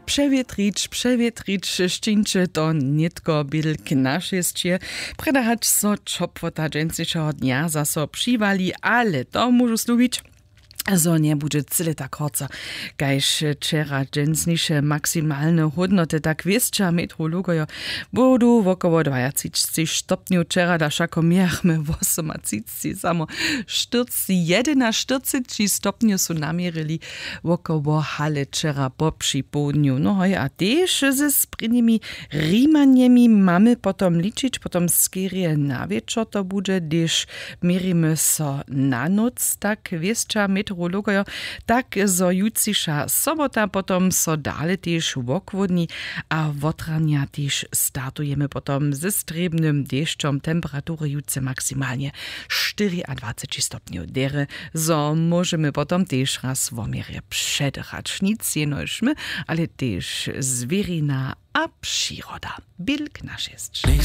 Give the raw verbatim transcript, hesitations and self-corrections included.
Przewietrić, przewietrić, szczęście to nitko bilk naszestie. Predahać so czopwota dżęsniejszego dnia za so przywali, ale to może slubić. So nie bude cyle tak horca, kajž čera dżęsniejsze maksymalne hodnoty, tak wieszcza meteorologoja budu wokoło dwadzieścia stopniu czera da szako mierchmy osiemdziesiąt, samo czterdzieści stopniu su namierili wokoło hale czera po przypołudniu. No hoj, a też ze sprynymi rimaniemi mamy potom liczyć, potom skierie na wieczór to bude, gdyż mierimy so na noc, tak wieszcza meteorologoja tak zo jutrzyjsza sobota, potom so dale też wokwodni, a wotrania też startujemy potom ze strebnym deszczom, temperatury jutce maksymalnie dwadzieścia cztery stopniu. Dere, so możemy potom też raz w omierze przedechać. Nic jenośmy, ale też zwierina a przyroda. Bilk nasz jest.